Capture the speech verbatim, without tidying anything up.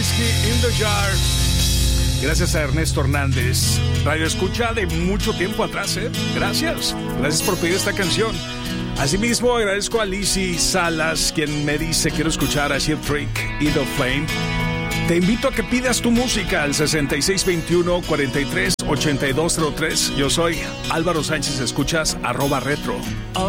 Whiskey in the Jar. Gracias a Ernesto Hernández, radio escucha de mucho tiempo atrás, ¿eh? Gracias, gracias por pedir esta canción. Asimismo, agradezco a Lizzy Salas, quien me dice: quiero escuchar a Sheep Freak y The Flame. Te invito a que pidas tu música al sesenta y seis veintiuno, cuarenta y tres, ochenta y dos cero tres. Yo soy Álvaro Sánchez, escuchas arroba retro.